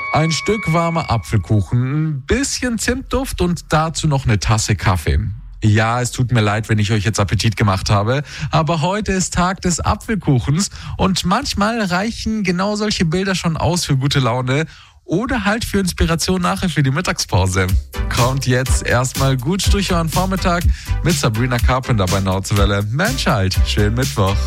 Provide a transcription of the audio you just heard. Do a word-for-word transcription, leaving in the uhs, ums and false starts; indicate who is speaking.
Speaker 1: Ein Stück warmer Apfelkuchen, ein bisschen Zimtduft und dazu noch eine Tasse Kaffee. Ja, es tut mir leid, wenn ich euch jetzt Appetit gemacht habe, aber heute ist Tag des Apfelkuchens und manchmal reichen genau solche Bilder schon aus für gute Laune oder halt für Inspiration nachher für die Mittagspause. Kommt jetzt erstmal gut durch euren Vormittag mit Sabrina Carpenter bei Nauzwelle. Mensch halt, schönen Mittwoch.